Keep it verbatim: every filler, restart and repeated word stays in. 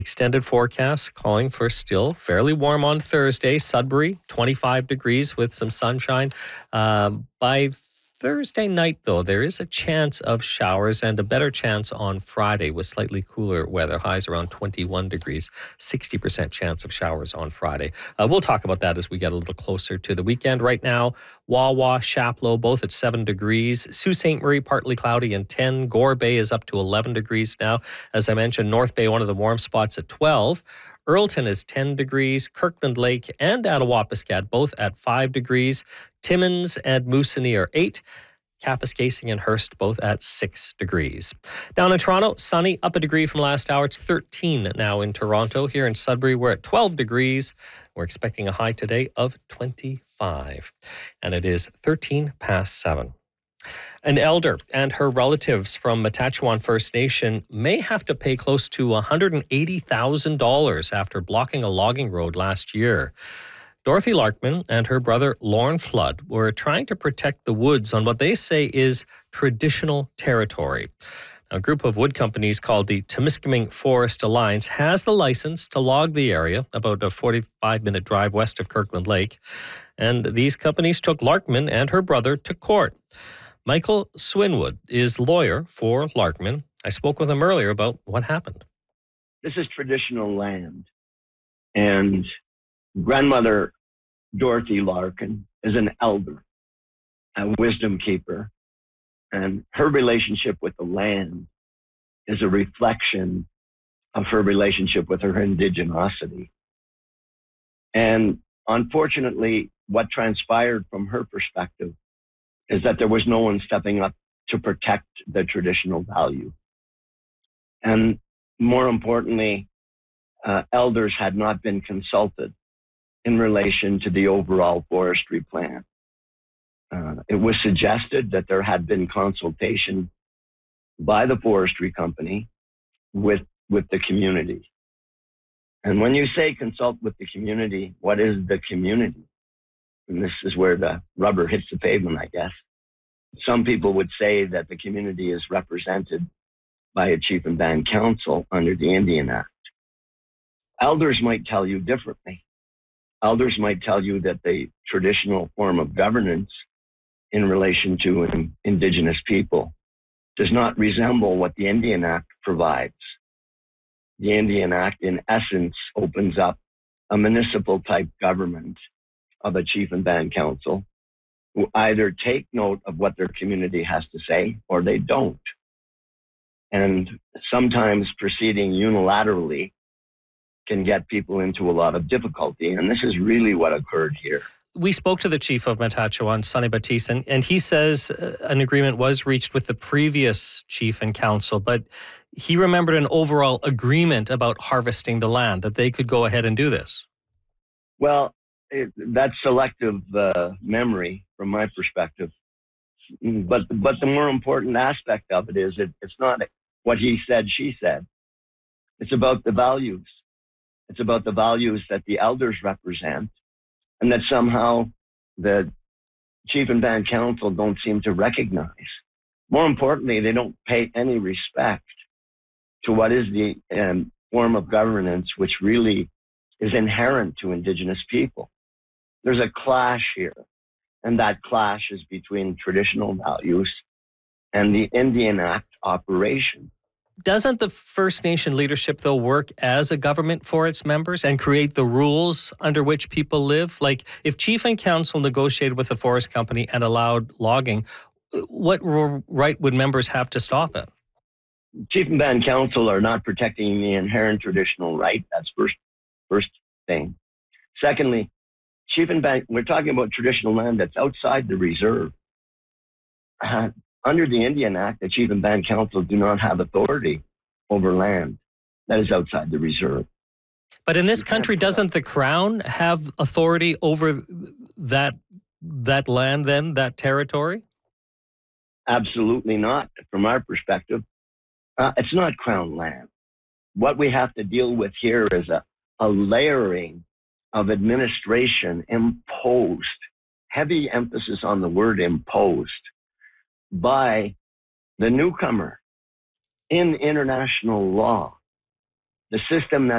Extended forecast calling for still fairly warm on Thursday. Sudbury, twenty-five degrees with some sunshine. Um, by Thursday night, though, there is a chance of showers and a better chance on Friday with slightly cooler weather. Highs around twenty-one degrees, sixty percent chance of showers on Friday. Uh, we'll talk about that as we get a little closer to the weekend. Right now, Wawa, Chapleau, both at seven degrees. Sault Ste. Marie, partly cloudy and ten. Gore Bay is up to eleven degrees now. As I mentioned, North Bay, one of the warm spots at twelve. Earlton is ten degrees. Kirkland Lake and Attawapiskat both at five degrees. Timmins and Moosonee are eight. Kapuskasing and Hearst both at six degrees. Down in Toronto, sunny, up a degree from last hour. It's thirteen now in Toronto. Here in Sudbury, we're at twelve degrees. We're expecting a high today of twenty-five. And it is thirteen past seven. An elder and her relatives from Matachewan First Nation may have to pay close to one hundred eighty thousand dollars after blocking a logging road last year. Dorothy Larkman and her brother Lorne Flood were trying to protect the woods on what they say is traditional territory. A group of wood companies called the Temiskaming Forest Alliance has the license to log the area, about a forty-five minute drive west of Kirkland Lake. And these companies took Larkman and her brother to court. Michael Swinwood is lawyer for Larkman. I spoke with him earlier about what happened. This is traditional land. And grandmother Dorothy Larkin is an elder, a wisdom keeper. And her relationship with the land is a reflection of her relationship with her indigenosity. And unfortunately, what transpired from her perspective is that there was no one stepping up to protect the traditional value. And more importantly, uh, elders had not been consulted in relation to the overall forestry plan. Uh, it was suggested that there had been consultation by the forestry company with, with the community. And when you say consult with the community, what is the community? And this is where the rubber hits the pavement, I guess. Some people would say that the community is represented by a chief and band council under the Indian Act. Elders might tell you differently. Elders might tell you that the traditional form of governance in relation to an Indigenous people does not resemble what the Indian Act provides. The Indian Act, in essence, opens up a municipal type government of a chief and band council who either take note of what their community has to say or they don't. And sometimes proceeding unilaterally can get people into a lot of difficulty. And this is really what occurred here. We spoke to the chief of Matachewan, Sonny Batiste, and, and he says uh, an agreement was reached with the previous chief and council, but he remembered an overall agreement about harvesting the land, that they could go ahead and do this. Well, it, that's selective uh, memory from my perspective. But but the more important aspect of it is it, it's not what he said, she said. It's about the values. It's about the values that the elders represent, and that somehow the chief and band council don't seem to recognize. More importantly, they don't pay any respect to what is the um, form of governance which really is inherent to Indigenous people. There's a clash here, and that clash is between traditional values and the Indian Act operation. Doesn't the First Nation leadership, though, work as a government for its members and create the rules under which people live? Like, if chief and council negotiated with the forest company and allowed logging, what right would members have to stop it? Chief and band council are not protecting the inherent traditional right. That's first, first thing. Secondly, chief and band, we're talking about traditional land that's outside the reserve. Uh, Under the Indian Act, the chief and band council do not have authority over land that is outside the reserve. But in this country, doesn't the Crown have authority over that that land then, that territory? Absolutely not, from our perspective. Uh, it's not Crown land. What we have to deal with here is a, a layering of administration imposed, heavy emphasis on the word imposed, by the newcomer in international law. The system that